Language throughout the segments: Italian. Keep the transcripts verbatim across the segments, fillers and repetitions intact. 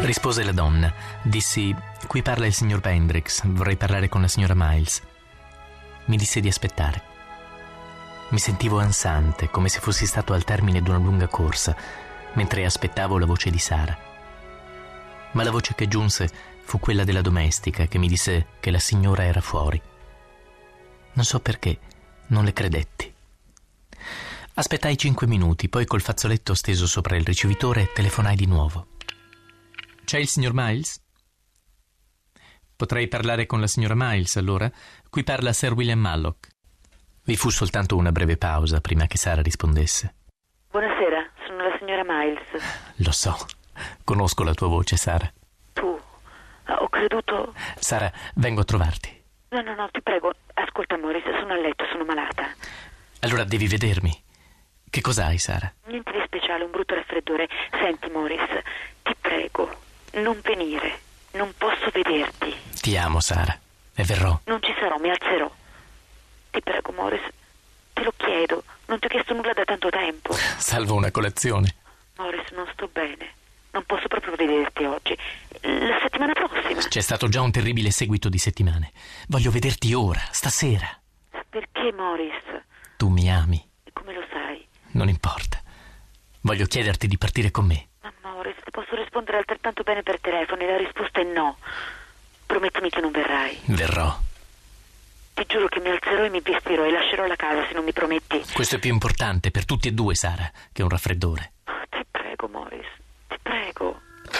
Rispose la donna. Dissi: qui parla il signor Pendrix, vorrei parlare con la signora Miles. Mi disse di aspettare. Mi sentivo ansante, come se fossi stato al termine di una lunga corsa, mentre aspettavo la voce di Sara. Ma la voce che giunse fu quella della domestica, che mi disse che la signora era fuori. Non so perché, non le credetti. Aspettai cinque minuti, poi col fazzoletto steso sopra il ricevitore telefonai di nuovo. C'è il signor Miles? Potrei parlare con la signora Miles, allora? Qui parla Sir William Mallock. Vi fu soltanto una breve pausa prima che Sara rispondesse. Buonasera, sono la signora Miles. Lo so, conosco la tua voce, Sara. Tu? Ho creduto... Sara, vengo a trovarti. No, no, no, ti prego. Ascolta, Morris, sono a letto, sono malata. Allora devi vedermi. Che cos'hai, Sara? Niente di speciale, un brutto raffreddore. Senti, Morris, ti prego, non venire. Non posso vederti. Ti amo, Sara, e verrò. Non ci sarò, mi alzerò. Ti prego, Morris, te lo chiedo. Non ti ho chiesto nulla da tanto tempo. Salvo una colazione. Morris, non sto bene. Non posso proprio vederti oggi. La settimana prossima. C'è stato già un terribile seguito di settimane. Voglio vederti ora, stasera. Perché, Morris? Tu mi ami. E come lo sai? Non importa. Voglio chiederti di partire con me. Ma Morris, ti posso rispondere altrettanto bene per telefono e la risposta è no. Promettimi che non verrai. Verrò. Ti giuro che mi alzerò e mi vestirò e lascerò la casa se non mi prometti. Questo è più importante per tutti e due, Sara, che un raffreddore. Ti prego, Morris, ti prego.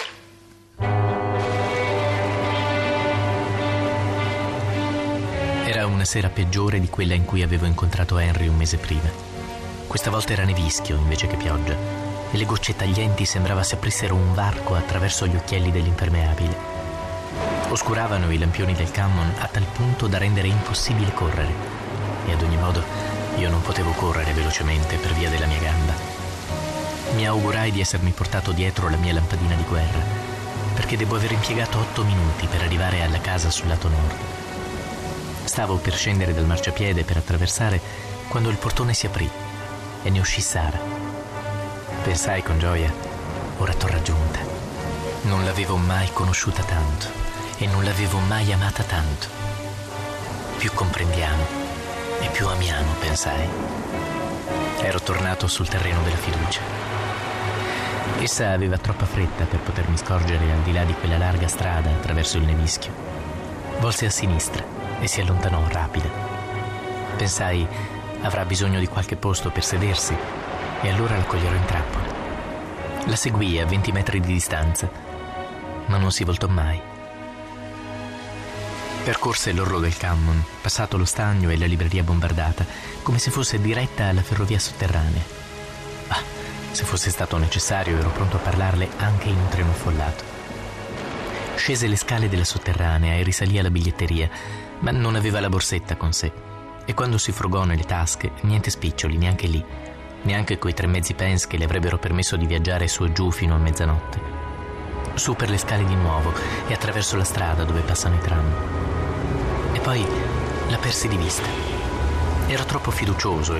Era una sera peggiore di quella in cui avevo incontrato Henry un mese prima. Questa volta era nevischio invece che pioggia e le gocce taglienti sembrava si aprissero un varco attraverso gli occhielli dell'impermeabile. Oscuravano i lampioni del Cammon a tal punto da rendere impossibile correre, e ad ogni modo io non potevo correre velocemente per via della mia gamba. Mi augurai di essermi portato dietro la mia lampadina di guerra, perché devo aver impiegato otto minuti per arrivare alla casa sul lato nord. Stavo per scendere dal marciapiede per attraversare quando il portone si aprì e ne uscì Sara. Pensai con gioia: ora t'ho raggiunta. Non l'avevo mai conosciuta tanto e non l'avevo mai amata tanto. Più comprendiamo e più amiamo, pensai. Ero tornato sul terreno della fiducia. Essa aveva troppa fretta per potermi scorgere al di là di quella larga strada attraverso il nevischio. Volse a sinistra e si allontanò rapida. Pensai: avrà bisogno di qualche posto per sedersi e allora la coglierò in trappola. La seguii a venti metri di distanza, ma non si voltò mai. Percorse l'orlo del Cammon, passato lo stagno e la libreria bombardata, come se fosse diretta alla ferrovia sotterranea. Ah, se fosse stato necessario ero pronto a parlarle anche in un treno affollato. Scese le scale della sotterranea e risalì alla biglietteria, ma non aveva la borsetta con sé. E quando si frugò nelle tasche, niente spiccioli, neanche lì, neanche quei tre mezzi pence che le avrebbero permesso di viaggiare su e giù fino a mezzanotte. Su per le scale di nuovo e attraverso la strada dove passano i tram. E poi la persi di vista. Ero troppo fiducioso